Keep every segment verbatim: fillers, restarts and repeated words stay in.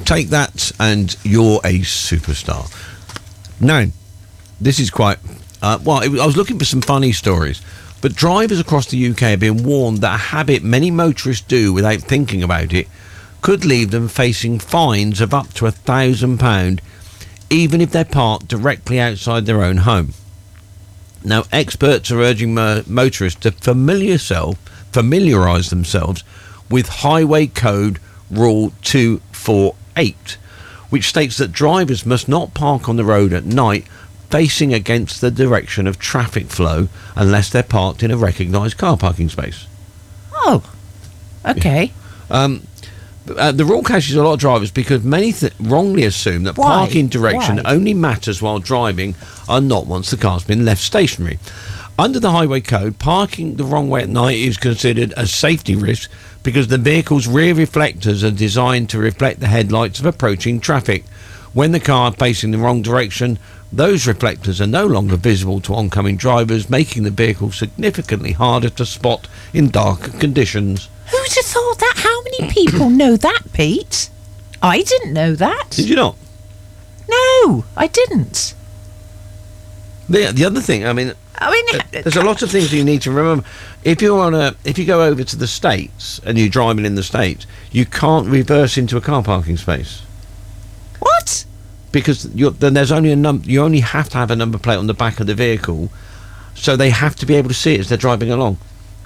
Take that, and you're a superstar. Now, this is quite... Uh, well, it, I was looking for some funny stories, but drivers across the U K have been warned that a habit many motorists do without thinking about it could leave them facing fines of up to a thousand pounds, even if they're parked directly outside their own home. Now, experts are urging mo- motorists to familiar self, familiarise themselves with Highway Code Rule two forty-eight, which states that drivers must not park on the road at night facing against the direction of traffic flow unless they're parked in a recognised car parking space. Oh, okay. Yeah. Um, uh, the rule catches a lot of drivers because many th- wrongly assume that Why? parking direction Why? only matters while driving and not once the car's been left stationary. Under the Highway Code, parking the wrong way at night is considered a safety risk because the vehicle's rear reflectors are designed to reflect the headlights of approaching traffic. When the car is facing the wrong direction, those reflectors are no longer visible to oncoming drivers, making the vehicle significantly harder to spot in darker conditions. Who'd have thought that? How many people know that, Pete? I didn't know that. Did you not? No, I didn't. The, the other thing, I mean, I mean, there's a lot of things you need to remember. If you're on a, if you go over to the States and you're driving in the States, you can't reverse into a car parking space. What? Because you're, then there's only a num- you only have to have a number plate on the back of the vehicle, so they have to be able to see it as they're driving along.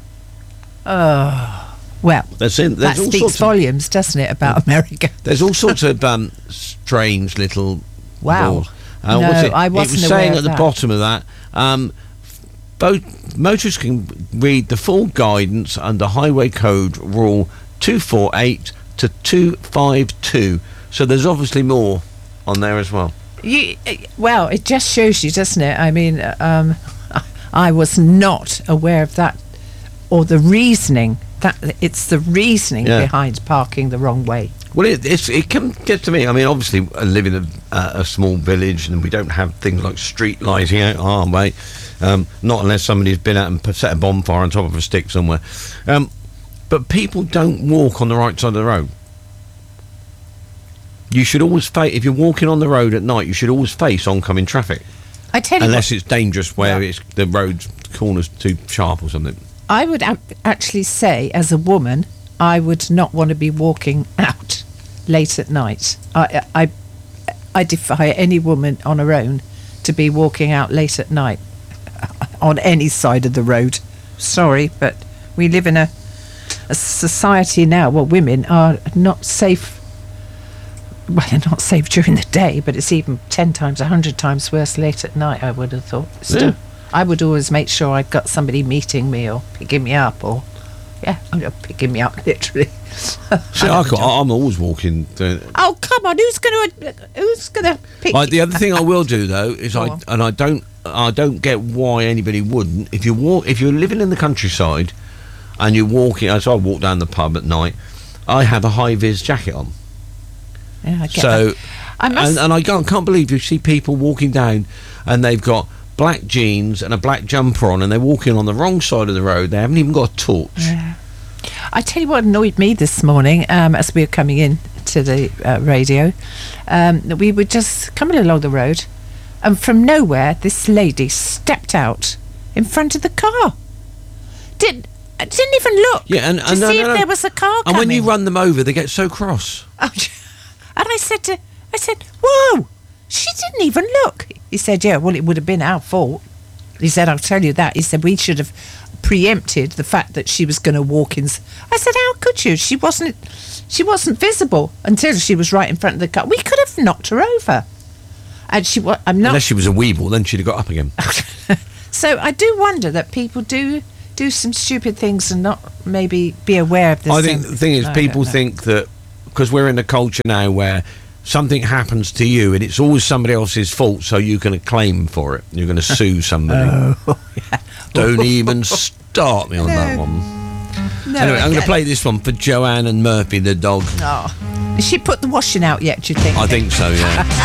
Oh, well, That's in, that speaks volumes, doesn't it, about America? There's all sorts of um, strange little wow. laws. Uh, no, what's it? I wasn't It was aware saying of at the that. bottom of that, um, both motorists can read the full guidance under Highway Code Rule two forty-eight to two fifty-two. So there's obviously more on there as well. You, well, it just shows you, doesn't it? I mean, um, I was not aware of that, or the reasoning. That it's the reasoning Yeah. behind parking the wrong way. Well, it, it's, it can get to me. I mean, obviously, I live in a, uh, a small village, and we don't have things like street lighting out our way. Um, not unless somebody's been out and put- set a bonfire on top of a stick somewhere. Um, but people don't walk on the right side of the road. You should always face, if you're walking on the road at night, you should always face oncoming traffic. I tell you, Unless what, it's dangerous, where Yeah. it's the road's corner's too sharp or something. I would am- actually say, as a woman, I would not want to be walking out late at night. I, I, I defy any woman on her own to be walking out late at night on any side of the road. Sorry, but we live in a, a society now where women are not safe. Well, they're not safe during the day, but it's even ten times, a hundred times worse late at night, I would have thought. Still, Yeah. I would always make sure I've got somebody meeting me or picking me up, or, yeah, I'm not picking me up, literally. See, I can't, I'm always walking. Uh, Oh, come on, who's going to, who's going to pick Like, the other thing I will do though is Go I on. and I don't I don't get why anybody wouldn't. If you walk, if you're living in the countryside and you're walking, as I walk down the pub at night, I have a high vis jacket on. Yeah, I get So, that. I must, and, and I can't, can't believe you see people walking down and they've got black jeans and a black jumper on, and they're walking on the wrong side of the road. They haven't even got a torch. Yeah. I tell you what annoyed me this morning, um, as we were coming in to the uh, radio. Um, we were just coming along the road, and from nowhere, this lady stepped out in front of the car. Did I didn't even look Yeah, and, to and no, see no, if no. there was a car And coming. when you run them over, they get so cross. Oh, and I said to, I said, whoa, she didn't even look. He said, yeah, well, it would have been our fault. He said, I'll tell you that. He said, we should have preempted the fact that she was going to walk in. I said, how could you? She wasn't, she wasn't visible until she was right in front of the car. We could have knocked her over. And she was, I'm not. Unless she was a weeble, then she'd have got up again. So I do wonder that people do do some stupid things and not maybe be aware of this. I think um, the thing is, I people don't know. think that because we're in a culture now where something happens to you and it's always somebody else's fault, so you're going to claim for it. You're going to sue somebody. Oh, yeah. Don't even start me on that one. No, Anyway, I'm going yeah. to play this one for Joanne and Murphy, the dog. Oh. Has she put the washing out yet, do you think? I think so, yeah.